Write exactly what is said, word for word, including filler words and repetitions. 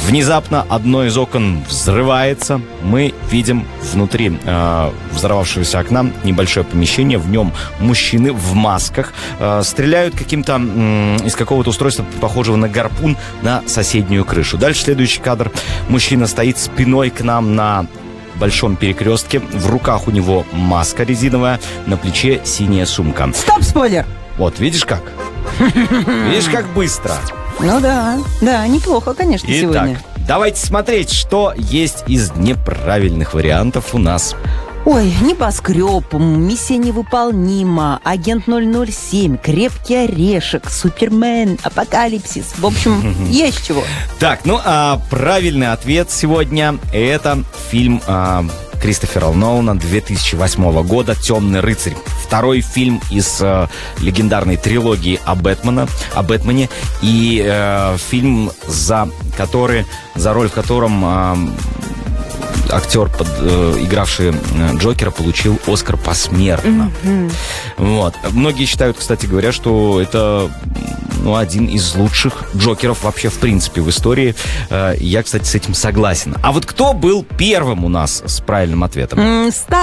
Внезапно одно из окон взрывается. Мы видим внутри э, взорвавшегося окна небольшое помещение. В нем мужчины в масках э, стреляют каким-то э, из какого-то устройства, похожего на гарпун, на соседнюю крышу. Дальше следующий кадр. Мужчина стоит спиной к нам на большом перекрестке. В руках у него маска резиновая, на плече синяя сумка. Стоп, спойлер! Вот, видишь как? Видишь, как быстро? Ну да, да, неплохо, конечно, Итак, сегодня. давайте смотреть, что есть из неправильных вариантов у нас. Ой, небоскреб, миссия невыполнима, агент ноль ноль семь, крепкий орешек, Супермен, апокалипсис. В общем, есть чего. Так, ну а правильный ответ сегодня — это фильм а, Кристофера Нолана две тысячи восьмого года «Темный рыцарь». Второй фильм из э, легендарной трилогии о Бэтмена, о Бэтмене. И э, фильм, за который, за роль в котором э, актер, под, э, игравший э, Джокера, получил Оскар посмертно. Mm-hmm. Вот. Многие считают, кстати говоря, что это ну, один из лучших Джокеров вообще в принципе в истории. Э, я, кстати, с этим согласен. А вот кто был первым у нас с правильным ответом? Mm,